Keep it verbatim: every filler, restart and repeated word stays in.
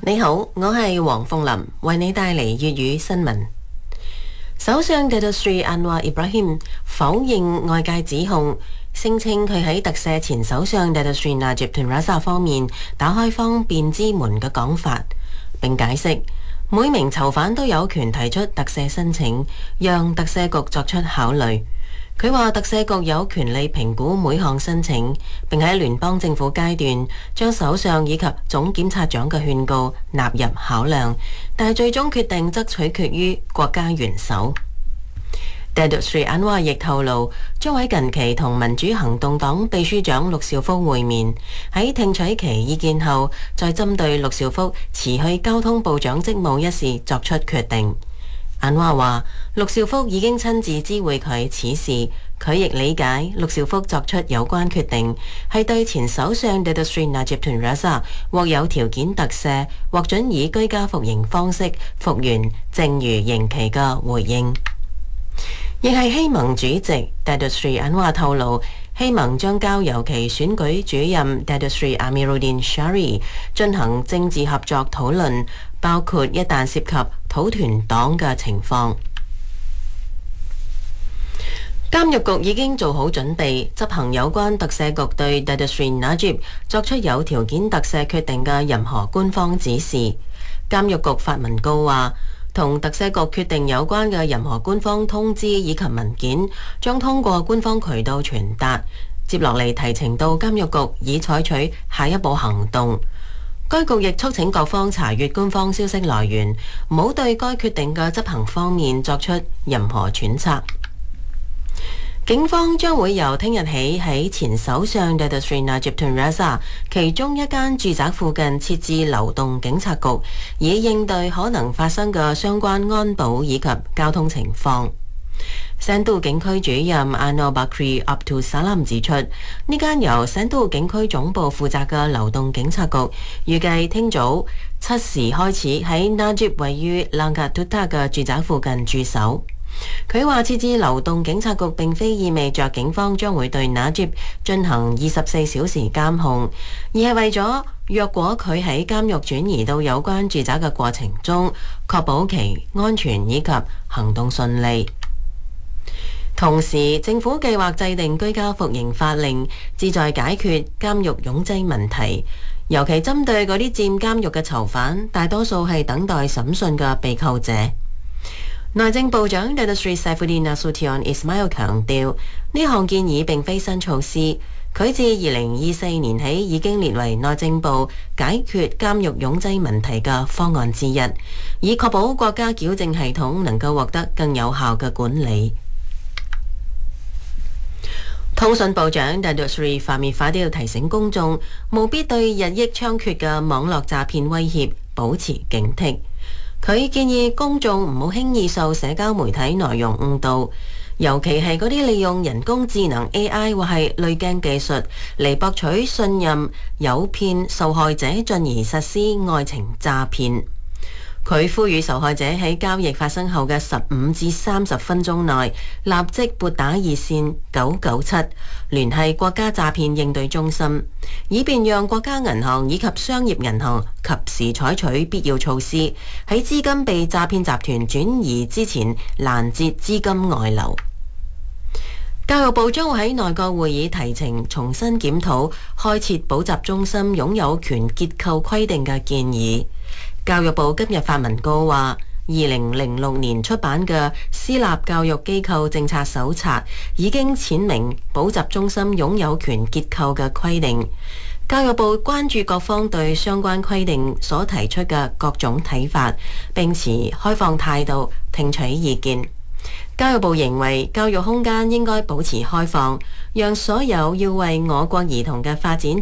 你好，我係黃鳳琳，為你帶嚟粵語新聞。首相 Datuk Seri Anwar Ibrahim 否認外界指控，聲稱佢喺特赦前首相 Datuk Seri Najib Tun Razak 方面打開方便之門嘅講法，並解釋每名囚犯都有權提出特赦申請，讓特赦局作出考慮。佢話特赦局有權利評估每項申請，並喺聯邦政府階段將首相以及總檢察長嘅勸告納入考量，但係最終決定則取決於國家元首。Datuk Seri Anwar 亦透露，將喺近期同民主行動黨秘書長陸兆福會面，喺聽取其意見後，再針對陸兆福辭去交通部長職務一事作出決定。Anwar 話，陸兆福已經親自知會佢此事，佢亦理解陸兆福作出有關決定係對前首相 Datuk Seri Najib Tun Razak 獲有條件特赦、獲准以居家服刑方式復原剩餘刑期嘅回應。亦係希盟主席 Datuk Seri Anwar 透露，希盟將交由其選舉主任 Datuk Seri Amiruddin Syari 進行政治合作討論，包括一旦涉及土團黨嘅情況。監獄局已經做好準備，執行有關特赦局對 Datuk Seri Najib 作出有條件特赦決定嘅任何官方指示。監獄局發文告話，同特赦局決定有關嘅任何官方通知以及文件，將通過官方渠道傳達，接落嚟提呈到監獄局以採取下一步行動。該局亦促請各方查閱官方消息來源，唔好對該決定嘅執行方面作出任何揣測。警方將會由聽日起喺前首相 Datuk Seri Najib Tun Razak 其中一間住宅附近設置流動警察局，以應對可能發生嘅相關安保以及交通情況。聖都警區主任 Anor Bakri Abdul Salam 指出，呢間由聖都警區總部負責嘅流動警察局，預計聽早七時開始喺 Najib 位於 Langkat Tuta 嘅住宅附近駐守。佢話設置流動警察局並非意味着警方將會對 Najib 進行二十四小時監控，而係為咗若果佢喺監獄轉移到有關住宅嘅過程中，確保其安全以及行動順利。同時，政府計劃制定居家服刑法令，旨在解決監獄擁擠問題，尤其針對嗰啲佔監獄嘅囚犯，大多數係等待審訊嘅被扣者。內政部長 Datuk Seri Saifuddin Nasution Ismail 強調，呢項建議並非新措施，佢自二零二四年起已經列為內政部解決監獄擁擠問題嘅方案之一，以確保國家矯正系統能夠獲得更有效嘅管理。通訊部長 Datuk Seri Fahmi Fadil 提醒公眾，務必對日益猖獗嘅網絡詐騙威脅保持警惕。佢建議公眾唔好輕易受社交媒體內容誤導，尤其係嗰啲利用人工智能 A I 或係濾鏡技術嚟博取信任，誘騙受害者進而實施愛情詐騙。佢呼籲受害者喺交易發生後嘅十五至三十分鐘內立即撥打熱線九九七，聯繫國家詐騙應對中心，以便讓國家銀行以及商業銀行及時採取必要措施，喺資金被詐騙集團轉移之前攔截資金外流。教育部將會喺內閣會議提呈重新檢討開設補習中心擁有權結構規定嘅建議。教育部今日發文告話，二零零六年出版嘅私立教育機構政策手冊已經闡明補習中心擁有權結構嘅規定。教育部關注各方對相關規定所提出嘅各種睇法，並持開放態度聽取意見。教育部認為教育空間應該保持開放，讓所有要為我國兒童嘅發展